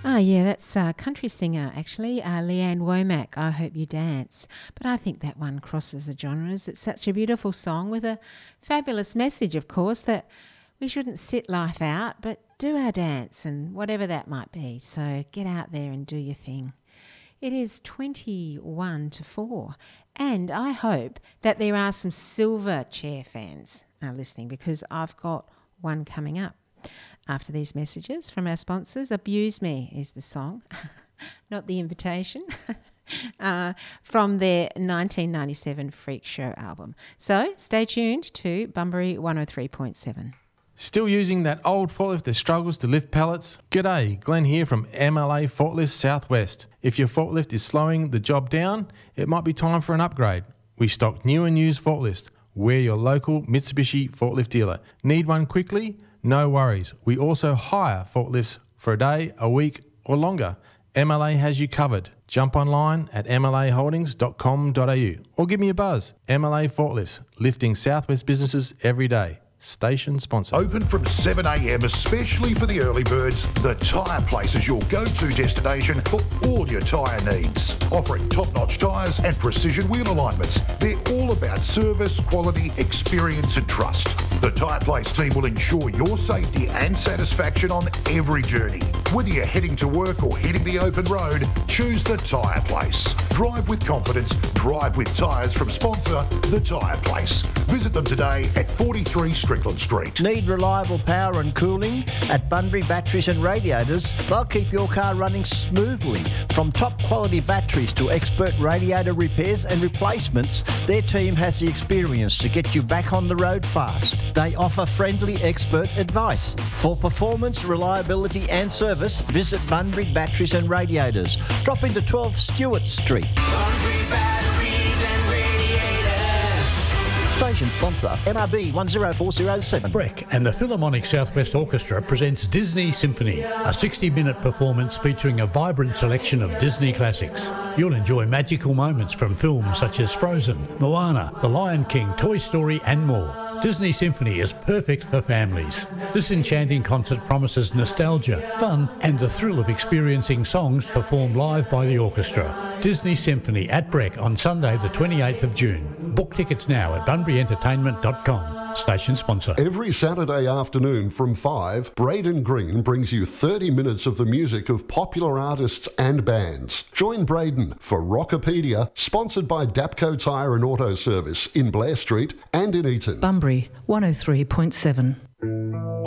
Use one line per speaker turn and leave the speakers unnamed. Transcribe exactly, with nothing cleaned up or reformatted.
Oh, yeah, that's a country singer, actually, uh, Leanne Womack, I Hope You Dance. But I think that one crosses the genres. It's such a beautiful song with a fabulous message, of course, that we shouldn't sit life out, but do our dance and whatever that might be. So get out there and do your thing. It is twenty-one to four, and I hope that there are some Silverchair fans uh, listening, because I've got one coming up. After these messages from our sponsors, Abuse Me is the song, not the invitation, uh, from their nineteen ninety-seven Freak Show album. So stay tuned to Bunbury one oh three point seven.
Still using that old forklift that struggles to lift pallets? G'day, Glenn here from M L A Forklifts Southwest. If your forklift is slowing the job down, it might be time for an upgrade. We stock new and used forklifts. We're your local Mitsubishi forklift dealer. Need one quickly? No worries. We also hire forklifts for a day, a week or longer. M L A has you covered. Jump online at m l a holdings dot com dot a u or give me a buzz. M L A Forklifts, lifting Southwest businesses every day. Station sponsor.
Open from seven a m especially for the early birds, the Tyre Place is your go-to destination for all your tyre needs. Offering top-notch tyres and precision wheel alignments. They're all about service, quality, experience and trust. The Tyre Place team will ensure your safety and satisfaction on every journey. Whether you're heading to work or hitting the open road, choose the Tyre Place. Drive with confidence, drive with tyres from sponsor, the Tyre Place. Visit them today at forty-three Strickland Street.
Need reliable power and cooling? At Bunbury Batteries and Radiators, they'll keep your car running smoothly. From top quality batteries to expert radiator repairs and replacements, their team has the experience to get you back on the road fast. They offer friendly expert advice. For performance, reliability and service, visit Bunbury Batteries and Radiators. Drop into twelve Stewart Street.
Bunbury Batteries and Radiators.
Station sponsor, M R B one oh four oh seven.
Breck and the Philharmonic Southwest Orchestra presents Disney Symphony, a sixty-minute performance featuring a vibrant selection of Disney classics. You'll enjoy magical moments from films such as Frozen, Moana, The Lion King, Toy Story and more. Disney Symphony is perfect for families. This enchanting concert promises nostalgia, fun and the thrill of experiencing songs performed live by the orchestra. Disney Symphony at Breck on Sunday the twenty-eighth of June. Book tickets now at bunbury entertainment dot com. Station sponsor.
Every Saturday afternoon from five, Braden Green brings you thirty minutes of the music of popular artists and bands. Join Braden for Rockopedia, sponsored by Dapco Tyre and Auto Service in Blair Street and in Eaton.
Bunbury one oh three point seven.